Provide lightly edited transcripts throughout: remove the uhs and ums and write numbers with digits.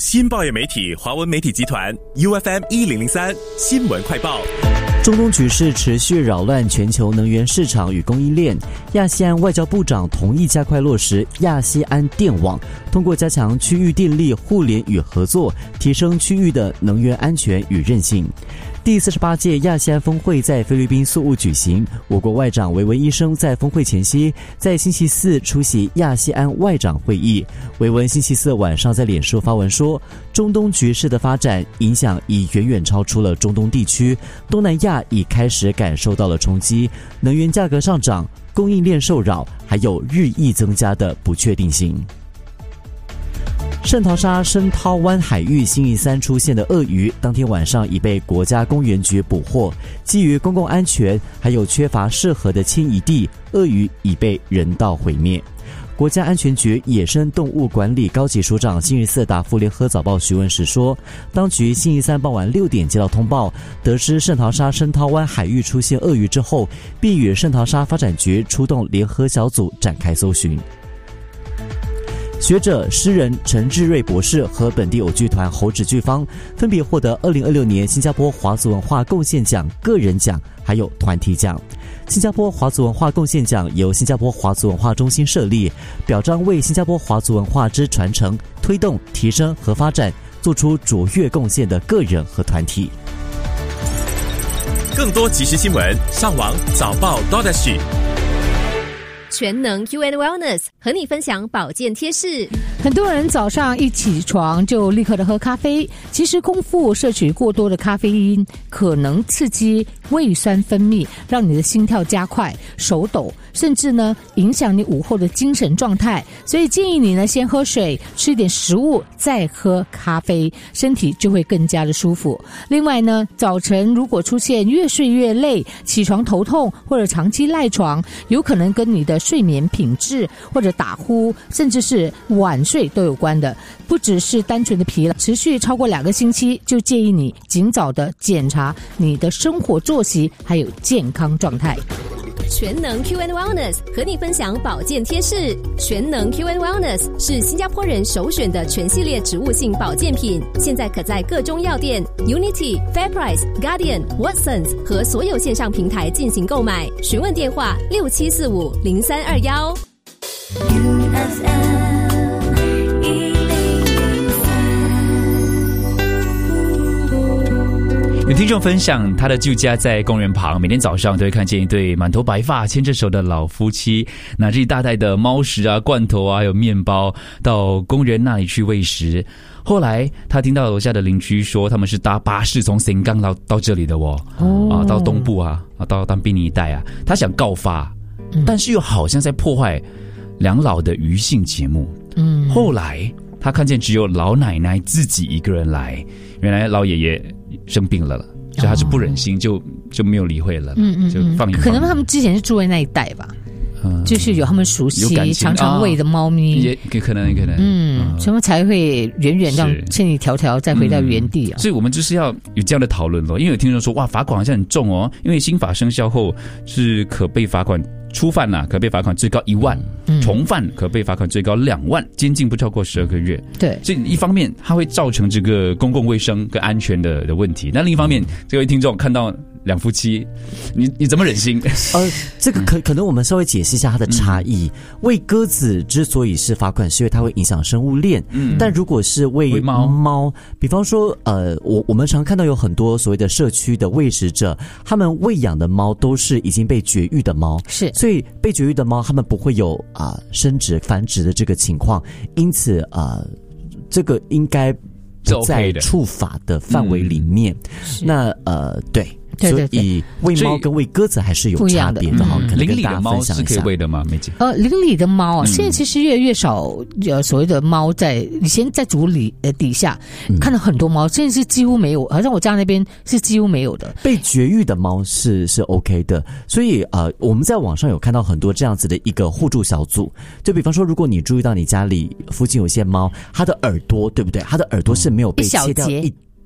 新报业媒体华文媒体集团 UFM 1003新闻快报。 中东局势持续扰乱全球能源市场与供应链。亚细安外交部长同意加快落实亚细安电网，通过加强区域电力互联与合作，提升区域的能源安全与韧性。第48届亚细安峰会在菲律宾宿务举行，我国外长维文医生在峰会前夕，在星期四出席亚细安外长会议。维文星期四晚上在脸书发文说，中东局势的发展影响已远远超出了中东地区，东南亚已开始感受到了冲击，能源价格上涨，供应链受扰，还有日益增加的不确定性。圣淘沙深涛湾海域星期三出现的鳄鱼，当天晚上已被国家公园局捕获。基于公共安全还有缺乏适合的迁移地，鳄鱼已被人道毁灭。国家安全局野生动物管理高级署长星期四答复联合早报询问时说，当局星期三傍晚6点接到通报，得知圣淘沙深涛湾海域出现鳄鱼之后，并与圣淘沙发展局出动联合小组展开搜寻。学者、诗人陈志瑞博士和本地偶剧团猴子剧坊分别获得2026年新加坡华族文化贡献奖个人奖还有团体奖。新加坡华族文化贡献奖由新加坡华族文化中心设立，表彰为新加坡华族文化之传承、推动、提升和发展做出卓越贡献的个人和团体。 更多即时新闻，上网早报 .SG。 全能 UN Wellness 和你分享保健贴士。 很多人早上一起床就立刻的喝咖啡，其实空腹摄取过多的咖啡因可能刺激胃酸分泌，让你的心跳加快、手抖，甚至呢影响你午后的精神状态。所以建议你呢先喝水，吃一点食物，再喝咖啡，身体就会更加的舒服。另外呢，早晨如果出现越睡越累、起床头痛或者长期赖床，有可能跟你的睡眠品质或者打呼甚至是晚睡都有关的。不只是单纯的疲劳，持续超过2个星期，就建议你尽早的检查你的生活作息还有健康状态。 全能 QN Wellness 和你分享保健贴士。全能 QN Wellness 是新加坡人首选的全系列植物性保健品，现在可在各中药店、Unity、Fairprice、Guardian、Watsons 和所有线上平台进行购买。询问电话67450321。 有听众分享，他的旧家在公园旁，每天早上都会看见一对满头白发、牵着手的老夫妻，拿着一大袋的猫食啊、罐头啊，还有面包，到公园那里去喂食。后来他听到楼下的邻居说，他们是搭巴士从新港到这里的到东部啊，到丹宾尼一带啊，他想告发，但是又好像在破坏两老的娱性节目。后来他看见只有老奶奶自己一个人来，原来老爷爷生病了，所以他是不忍心，就没有理会了，就放一放。 可能他们之前是住在那一带吧，就是有他们熟悉、常常喂的猫咪， 也可能， 所以他们才会远远让千里迢迢再回到原地啊。 所以我们就是要有这样的讨论咯，因为有听众说，哇，罚款好像很重哦，因为新法生效后是可被罚款。初犯可被罚款最高1万，重犯可被罚款最高2万，监禁不超过12个月。 对， 所以一方面它会造成这个公共卫生跟安全的问题，那另一方面，这位听众看到两夫妻，你怎么忍心？ 这个可能我们稍微解释一下它的差异。喂鸽子之所以是罚款，是因为它会影响生物链。但如果是喂猫，比方说我们常看到有很多所谓的社区的喂食者，他们喂养的猫都是已经被绝育的猫， 是。 所以被绝育的猫，它们不会有生殖繁殖的这个情况，因此这个应该不在处罚的范围里面。那对。所以喂猫跟喂鸽子还是有差别的哈。 邻里的猫是可以喂的吗？梅姐？ 邻里的猫现在其实越来越少，所谓的猫以前在竹里底下看到很多猫，现在是几乎没有，好像我家那边是几乎没有的。 被绝育的猫是 OK 的，所以我们在网上有看到很多这样子的一个互助小组。就比方说，如果你注意到你家里附近有些猫，它的耳朵对不对？它的耳朵是没有被切掉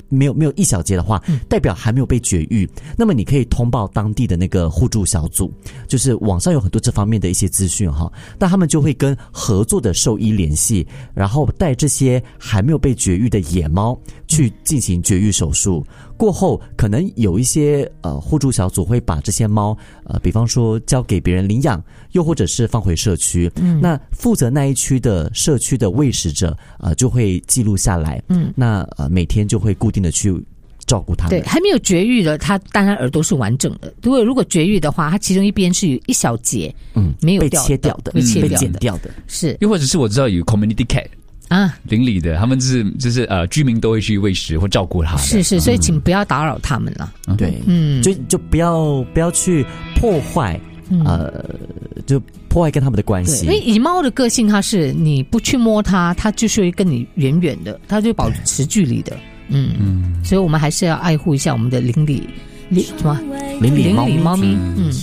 没有一小节的话，代表还没有被绝育。那么你可以通报当地的那个互助小组，就是网上有很多这方面的一些资讯哈，那他们就会跟合作的兽医联系，然后带这些还没有被绝育的野猫去进行绝育手术。过后可能有一些互助小组会把这些猫比方说交给别人领养，又或者是放回社区。那负责那一区的社区的喂食者就会记录下来。那每天就会固定的去照顾它们。 对，还没有绝育的，它当然耳朵是完整的。如果绝育的话，它其中一边是有一小节没有掉被切掉的， 被剪掉的。 是， 又或者是我知道有 community cat。邻里的，他们就是居民都会去喂食或照顾它的。 是，所以请不要打扰他们了。 对，就不要去破坏，就破坏跟他们的关系。 因为以猫的个性，它是你不去摸它，它就是会跟你远远的，它就保持距离的。所以我们还是要爱护一下我们的邻里猫咪。